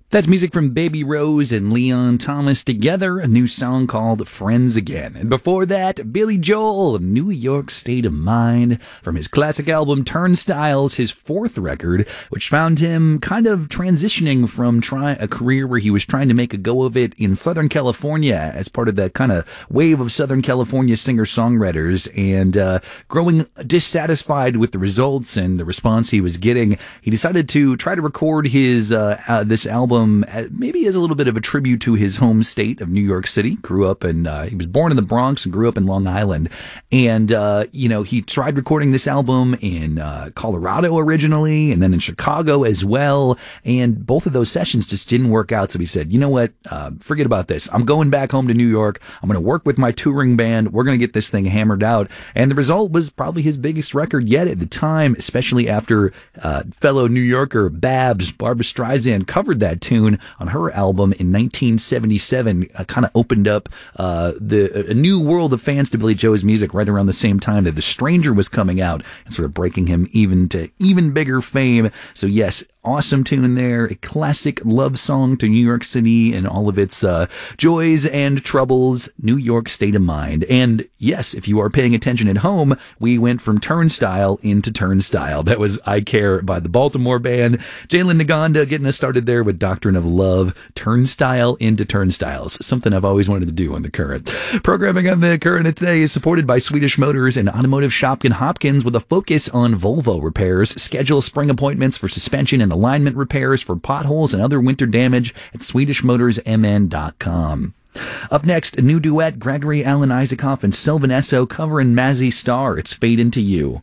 That's music from Baby Rose and Leon Thomas together, a new song called Friends Again. And before that, Billy Joel, New York State of Mind, from his classic album Turnstiles, his fourth record, which found him kind of transitioning from a career where he was trying to make a go of it in Southern California as part of that kind of wave of Southern California singer-songwriters, and growing dissatisfied with the results and the response he was getting. He decided to try to record his this album maybe as a little bit of a tribute to his home state of New York City. Grew up in, he was born in the Bronx and grew up in Long Island. And, he tried recording this album in Colorado originally and then in Chicago as well. And both of those sessions just didn't work out. So he said, you know what? Forget about this. I'm going back home to New York. I'm going to work with my touring band. We're going to get this thing hammered out. And the result was probably his biggest record yet at the time, especially after fellow New Yorker Babs, Barbra Streisand, covered that tune on her album in 1977, kind of opened up a new world of fans to Billy Joel's music right around the same time that The Stranger was coming out and sort of breaking him even bigger fame. So yes, awesome tune there, a classic love song to New York City and all of its joys and troubles, New York State of Mind. And yes, if you are paying attention at home, we went from Turnstile into Turnstile. That was I Care by the Baltimore band. Jalen Naganda getting us started there with Doctrine of Love, Turnstile into Turnstiles, something I've always wanted to do on The Current. Programming on The Current today is supported by Swedish Motors and Automotive Shop in Hopkins with a focus on Volvo repairs. Schedule spring appointments for suspension and alignment repairs for potholes and other winter damage at SwedishMotorsMN.com. Up next, a new duet, Gregory Alan Isaacoff and Sylvan Esso covering Mazzy Star. It's Fade Into You.